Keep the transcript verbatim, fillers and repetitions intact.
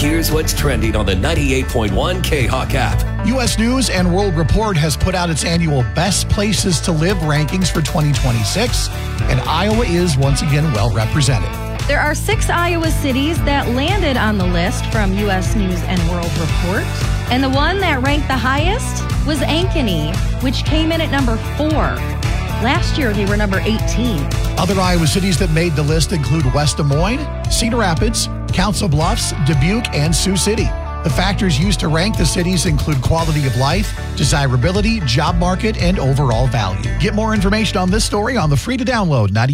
Here's what's trending on the ninety-eight point one K-Hawk app. U S News and World Report has put out its annual Best Places to Live rankings for twenty twenty-six, and Iowa is once again well represented. There are six Iowa cities that landed on the list from U S News and World Report. And the one that ranked the highest was Ankeny, which came in at number four. Last year, they were number eighteen. Other Iowa cities that made the list include West Des Moines, Cedar Rapids, Council Bluffs, Dubuque, and Sioux City. The factors used to rank the cities include quality of life, desirability, job market, and overall value. Get more information on this story on the free-to-download ninety